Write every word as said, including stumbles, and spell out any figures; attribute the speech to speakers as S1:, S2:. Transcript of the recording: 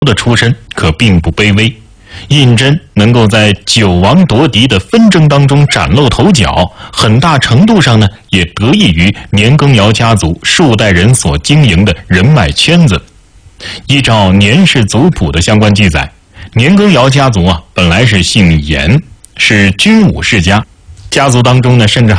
S1: 的出身可并不卑微。胤禛能够在九王夺嫡的纷争当中崭露头角，很大程度上呢，也得益于年羹尧家族数代人所经营的人脉圈子。依照年氏族谱的相关记载，年羹尧家族啊，本来是姓严，是军武世家，家族当中呢，甚至还